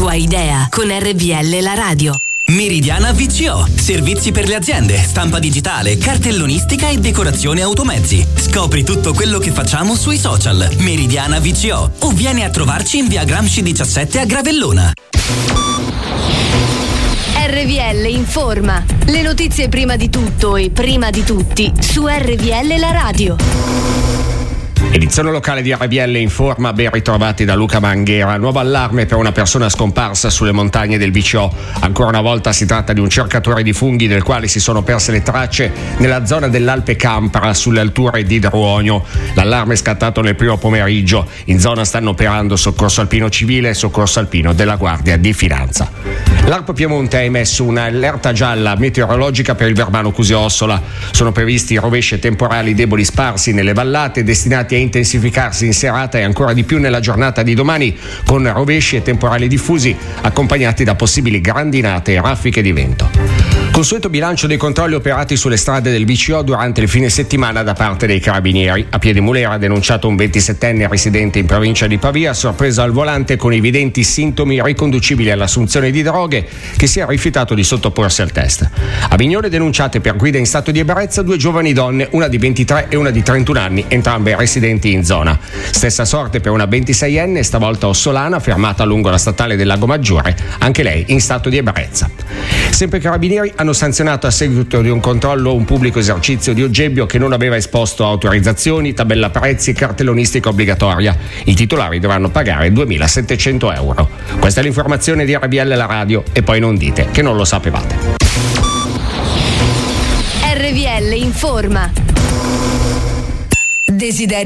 tua idea con RVL la radio. Meridiana VCO, servizi per le aziende, stampa digitale, cartellonistica e decorazione automezzi. Scopri tutto quello che facciamo sui social. Meridiana VCO o vieni a trovarci in via Gramsci 17 a Gravellona. RVL informa. Le notizie prima di tutto e prima di tutti su RVL la radio. Edizione locale di RVL informa, ben ritrovati da Luca Manghera. Nuovo allarme per una persona scomparsa sulle montagne del VCO. Ancora una volta si tratta di un cercatore di funghi del quale si sono perse le tracce nella zona dell'Alpe Campra, sulle alture di Druogno. L'allarme è scattato nel primo pomeriggio. In zona stanno operando soccorso alpino civile e soccorso alpino della Guardia di Finanza. L'ARPA Piemonte ha emesso un'allerta gialla meteorologica per il Verbano Cusio-Ossola. Sono previsti rovesci e temporali deboli sparsi nelle vallate, destinati a intensificarsi in serata e ancora di più nella giornata di domani, con rovesci e temporali diffusi accompagnati da possibili grandinate e raffiche di vento. Consueto bilancio dei controlli operati sulle strade del VCO durante il fine settimana da parte dei carabinieri. A Piedimulera ha denunciato un 27enne residente in provincia di Pavia, sorpreso al volante con evidenti sintomi riconducibili all'assunzione di droghe, che si è rifiutato di sottoporsi al test. A Vignole denunciate per guida in stato di ebbrezza 2 giovani donne, una di 23 e una di 31 anni, entrambe residenti in zona. Stessa sorte per una 26enne, stavolta ossolana, fermata lungo la statale del Lago Maggiore, anche lei in stato di ebbrezza. Sempre i carabinieri hanno sanzionato a seguito di un controllo un pubblico esercizio di Oggebbio che non aveva esposto autorizzazioni, tabella prezzi e cartellonistica obbligatoria. I titolari dovranno pagare 2.700 euro. Questa è l'informazione di RVL la radio e poi non dite che non lo sapevate. RVL informa. Desideri